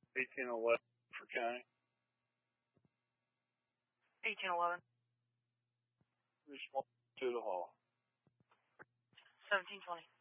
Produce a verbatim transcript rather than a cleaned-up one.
eighteen eleven for county. eighteen eleven. Respond to the hall. seventeen twenty.